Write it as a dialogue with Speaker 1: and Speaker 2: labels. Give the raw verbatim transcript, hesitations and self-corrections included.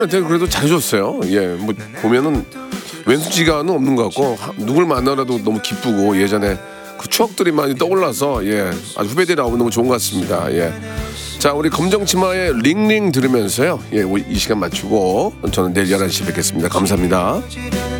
Speaker 1: 되게 그래도 잘해줬어요. 예, 뭐 보면은 왼수지가는 없는 것 같고 하- 누굴 만나라도 너무 기쁘고 예전에 그 추억들이 많이 떠올라서 예, 아주 후배들이 나오면 너무 좋은 것 같습니다. 예. 자, 우리 검정치마의 링링 들으면서요. 예, 이 시간 맞추고 저는 내일 열한 시에 뵙겠습니다. 감사합니다.